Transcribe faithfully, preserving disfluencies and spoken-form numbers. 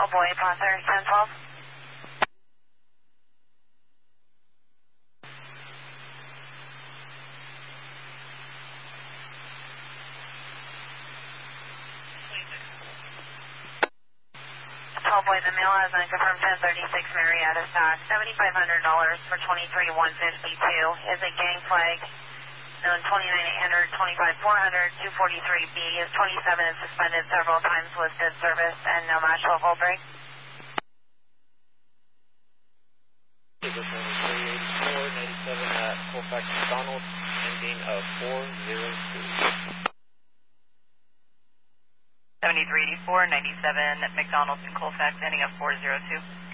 Boy, Prosser, ten twelve. twelve Boy, the mail has unconfirmed ten thirty-six Marietta stock, seventy-five hundred dollars for twenty-three one fifty-two. Is a gang flag, known twenty-nine eight hundred, twenty-five four hundred, two forty-three B is twenty-seven and suspended several times with good service and no match level break. three eighty-four ninety-seven at Colfax McDonald, ending of four zero two. seventy-three eighty-four ninety-seven at McDonald's in Colfax, ending of four zero two.